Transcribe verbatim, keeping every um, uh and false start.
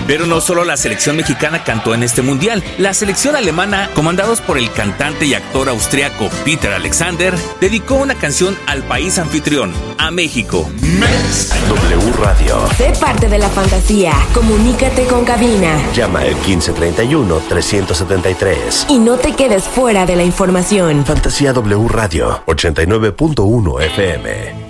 Pero no solo la selección mexicana cantó en este mundial. La selección alemana, comandados por el cantante y actor austriaco Peter Alexander, dedicó una canción al país anfitrión, a México. W Radio. Sé parte de la fantasía. Comunícate con cabina. Llama al quince treinta y uno, trescientos setenta y tres. Y no te quedes fuera de la información. Fantasía W Radio, ochenta y nueve punto uno F M.